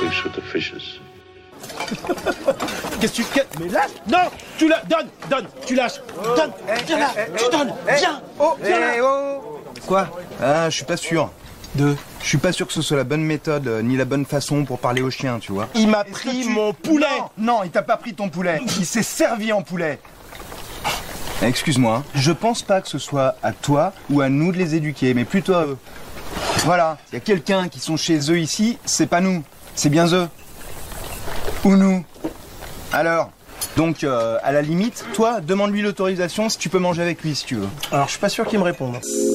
fish with the fishes. Qu'est-ce que tu... Mais lâche. Non, tu la... Donne, tu lâches. Donne, viens là, tu donnes, viens. Viens là. Quoi? Ah, je suis pas sûr. Je suis pas sûr que ce soit la bonne méthode, ni la bonne façon pour parler au chien, tu vois. Il m'a pris mon poulet. Non, il t'a pas pris ton poulet. Il s'est servi en poulet. Excuse-moi, hein. Je pense pas que ce soit à toi ou à nous de les éduquer, mais plutôt à eux. Voilà, il y a quelqu'un qui sont chez eux ici, c'est pas nous, c'est bien eux. Ou nous. Alors, donc, à la limite, toi, demande-lui l'autorisation si tu peux manger avec lui, si tu veux. Alors, je suis pas sûr qu'il me réponde.